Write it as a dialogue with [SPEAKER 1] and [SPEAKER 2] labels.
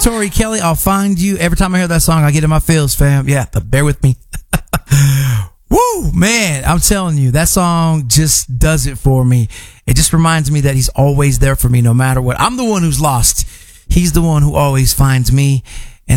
[SPEAKER 1] Tori Kelly, I'll Find You. Every time I hear that song, I get in my feels, fam. Yeah, but bear with me. Woo, man, I'm telling you, that song just does it for me. It just reminds me that he's always there for me no matter what. I'm the one who's lost. He's the one who always finds me.